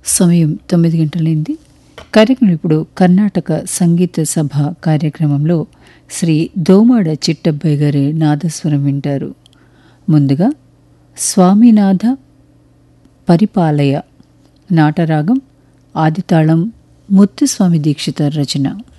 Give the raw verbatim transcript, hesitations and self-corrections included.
సమయం తొమ్మిది గంటలైంది. కార్యక్రమం ఇప్పుడు కర్ణాటక సంగీత సభ కార్యక్రమంలో శ్రీ దోమాడ చిట్టబ్బాయి గారి నాదస్వరం వింటారు. ముందుగా స్వామినాథ పరిపాలయ నాటరాగం, ఆదితాళం ముత్తుస్వామి దీక్షిత రచన.